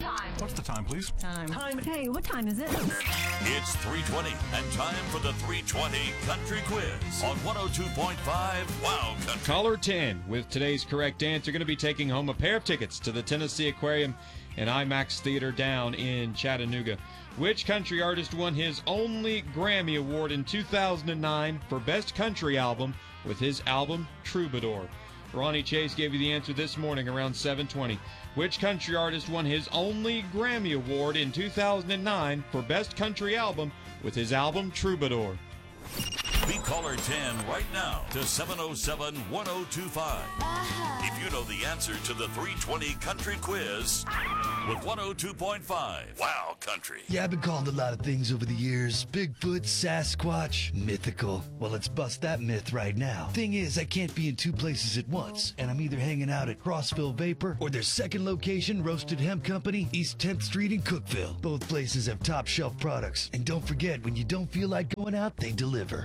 What's the time, please? Time. Hey, what time is it? It's 3:20 and time for the 3:20 Country Quiz on 102.5 Wow Country. Caller 10 with today's correct answer going to be taking home a pair of tickets to the Tennessee Aquarium and IMAX Theater down in Chattanooga. Which country artist won his only Grammy Award in 2009 for Best Country Album with his album Troubadour? Ronnie Chase gave you the answer this morning around 7:20. Which country artist won his only Grammy Award in 2009 for Best Country Album with his album Troubadour? Be caller 10 right now to 707-1025. If you know the answer to the 320 Country Quiz with 102.5 Wow Country. Yeah, I've been called a lot of things over the years. Bigfoot, Sasquatch, mythical. Well, let's bust that myth right now. Thing is, I can't be in two places at once, and I'm either hanging out at Crossville Vapor or their second location, Roasted Hemp Company, East 10th Street in Cookville. Both places have top shelf products. And don't forget, when you don't feel like going out, they deliver.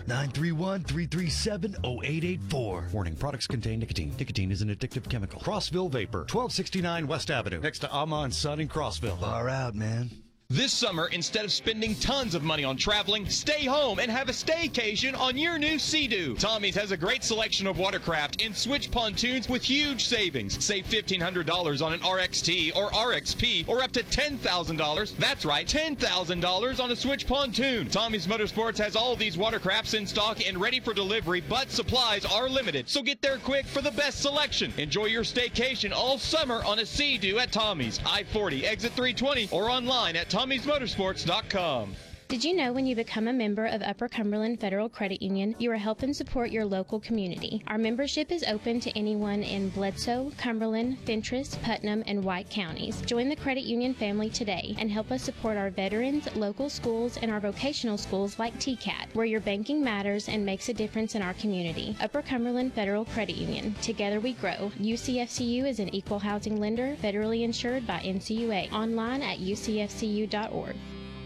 931-337-0884. Warning, products contain nicotine. Nicotine is an addictive chemical. Crossville Vapor, 1269 West Avenue, next to Ama & Son in Crossville. Far out, man. This summer, instead of spending tons of money on traveling, stay home and have a staycation on your new Sea-Doo. Tommy's has a great selection of watercraft and switch pontoons with huge savings. Save $1,500 on an RXT or RXP or up to $10,000. That's right, $10,000 on a switch pontoon. Tommy's Motorsports has all these watercrafts in stock and ready for delivery, but supplies are limited. So get there quick for the best selection. Enjoy your staycation all summer on a Sea-Doo at Tommy's, I-40, exit 320, or online at Tommy'sMotorsports.com. Did you know when you become a member of Upper Cumberland Federal Credit Union, you are helping support your local community? Our membership is open to anyone in Bledsoe, Cumberland, Fentress, Putnam, and White counties. Join the credit union family today and help us support our veterans, local schools, and our vocational schools like TCAT, where your banking matters and makes a difference in our community. Upper Cumberland Federal Credit Union. Together we grow. UCFCU is an equal housing lender, federally insured by NCUA. Online at ucfcu.org.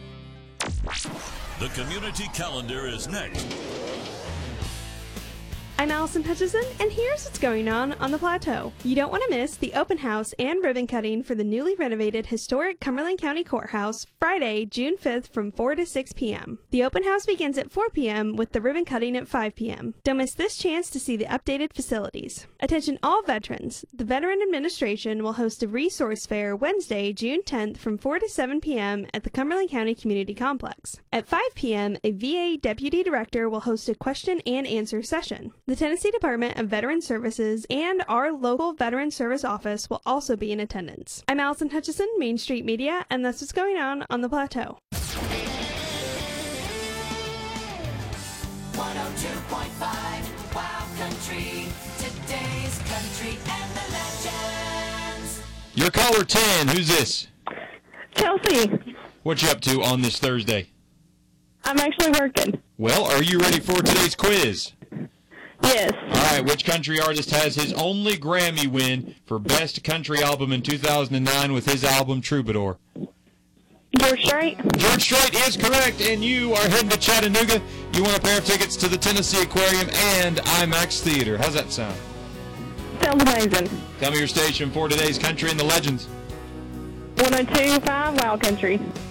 The community calendar is next. I'm Allison Hutchison, and here's what's going on the Plateau. You don't want to miss the open house and ribbon cutting for the newly renovated historic Cumberland County Courthouse Friday, June 5th from 4 to 6 p.m. The open house begins at 4 p.m. with the ribbon cutting at 5 p.m. Don't miss this chance to see the updated facilities. Attention all veterans. The Veteran Administration will host a resource fair Wednesday, June 10th from 4 to 7 p.m. at the Cumberland County Community Complex. At 5 p.m., a VA Deputy Director will host a question and answer session. The Tennessee Department of Veteran Services and our local Veteran Service Office will also be in attendance. I'm Allison Hutchison, Main Street Media, and that's what's going on the Plateau. 102.5 Wow Country, today's country and the legends. Your caller 10, who's this? Chelsea. What you up to on this Thursday? I'm actually working. Well, are you ready for today's quiz? Yes. All right, which country artist has his only Grammy win for Best Country Album in 2009 with his album Troubadour? George Strait. George Strait is correct, and you are heading to Chattanooga. You want a pair of tickets to the Tennessee Aquarium and IMAX Theater. How's that sound? Sounds amazing. Tell me your station for today's country and the legends. 102.5 Wow Country.